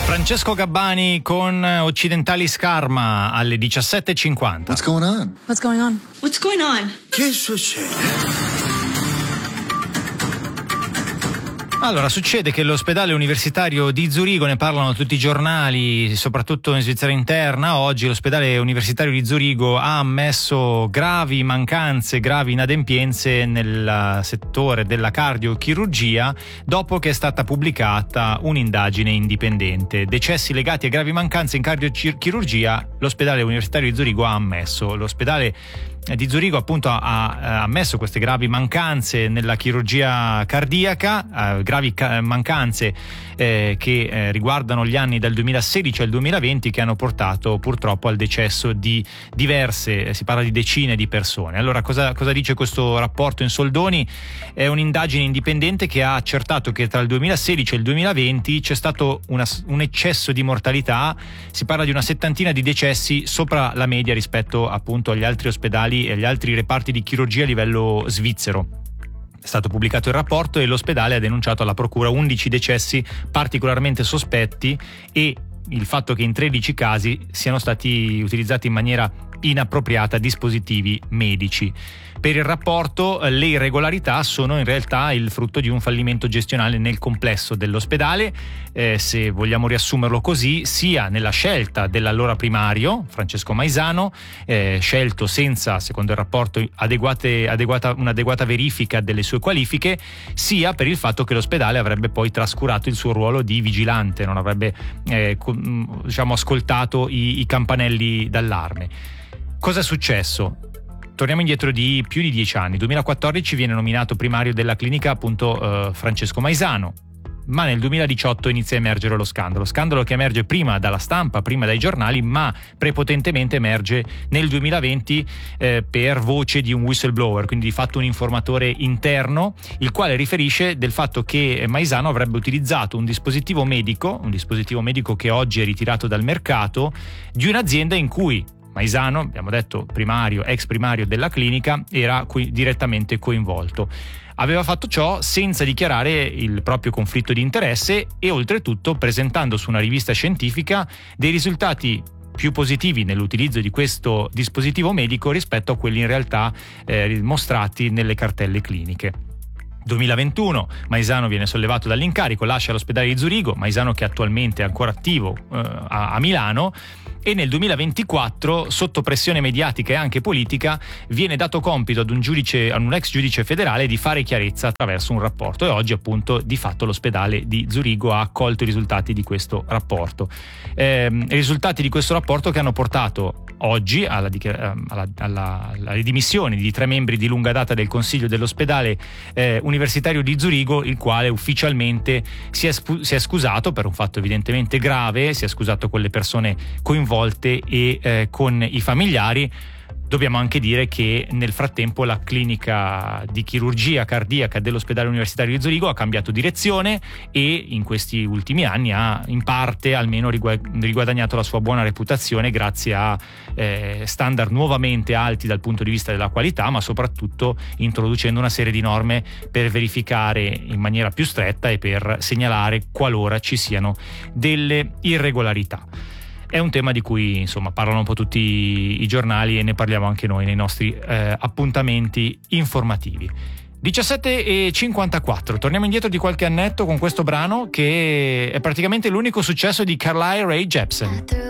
Francesco Gabbani con Occidentalis Karma alle 17:50. What's going on? What's going on? What's going on? Che succede? Allora, succede che l'ospedale universitario di Zurigo, ne parlano tutti i giornali, soprattutto in Svizzera interna. Oggi l'ospedale universitario di Zurigo ha ammesso gravi mancanze, gravi inadempienze nel settore della cardiochirurgia dopo che è stata pubblicata un'indagine indipendente. Decessi legati a gravi mancanze in cardiochirurgia, l'ospedale universitario di Zurigo ha ammesso. L'ospedale di Zurigo appunto ha ammesso queste gravi mancanze nella chirurgia cardiaca, gravi mancanze che riguardano gli anni dal 2016 al 2020, che hanno portato purtroppo al decesso di diverse, si parla di decine di persone. Allora cosa dice questo rapporto in soldoni? È un'indagine indipendente che ha accertato che tra il 2016 e il 2020 c'è stato un eccesso di mortalità. Si parla di una settantina di decessi sopra la media rispetto appunto agli altri ospedali e agli altri reparti di chirurgia a livello svizzero. È stato pubblicato il rapporto e l'ospedale ha denunciato alla procura 11 decessi particolarmente sospetti e il fatto che in 13 casi siano stati utilizzati in maniera inappropriata dispositivi medici. Per il rapporto, le irregolarità sono in realtà il frutto di un fallimento gestionale nel complesso dell'ospedale, se vogliamo riassumerlo così, sia nella scelta dell'allora primario, Francesco Maisano, scelto senza, secondo il rapporto, un'adeguata verifica delle sue qualifiche, sia per il fatto che l'ospedale avrebbe poi trascurato il suo ruolo di vigilante, non avrebbe ascoltato i campanelli d'allarme. Cosa è successo? Torniamo indietro di più di 10 anni. 2014 viene nominato primario della clinica appunto Francesco Maisano, ma nel 2018 inizia a emergere lo scandalo che emerge prima dalla stampa, prima dai giornali, ma prepotentemente emerge nel 2020 per voce di un whistleblower, quindi di fatto un informatore interno, il quale riferisce del fatto che Maisano avrebbe utilizzato un dispositivo medico che oggi è ritirato dal mercato, di un'azienda in cui Maisano, abbiamo detto ex primario della clinica, era direttamente coinvolto. Aveva fatto ciò senza dichiarare il proprio conflitto di interesse e oltretutto presentando su una rivista scientifica dei risultati più positivi nell'utilizzo di questo dispositivo medico rispetto a quelli in realtà mostrati nelle cartelle cliniche. 2021 Maisano viene sollevato dall'incarico, lascia l'ospedale di Zurigo, Maisano che attualmente è ancora attivo a Milano, e nel 2024 sotto pressione mediatica e anche politica viene dato compito ad un ex giudice federale di fare chiarezza attraverso un rapporto, e oggi appunto di fatto l'ospedale di Zurigo ha accolto i risultati di questo rapporto. Risultati di questo rapporto che hanno portato oggi alle dimissioni di 3 membri di lunga data del consiglio dell'ospedale universitario di Zurigo, il quale ufficialmente si è scusato per un fatto evidentemente grave, si è scusato con le persone coinvolte e con i familiari. Dobbiamo anche dire che nel frattempo la clinica di chirurgia cardiaca dell'ospedale universitario di Zurigo ha cambiato direzione e in questi ultimi anni ha in parte almeno riguadagnato la sua buona reputazione grazie a standard nuovamente alti dal punto di vista della qualità, ma soprattutto introducendo una serie di norme per verificare in maniera più stretta e per segnalare qualora ci siano delle irregolarità. È un tema di cui insomma parlano un po' tutti i giornali e ne parliamo anche noi nei nostri appuntamenti informativi. 17:54, torniamo indietro di qualche annetto con questo brano che è praticamente l'unico successo di Carly Rae Jepsen.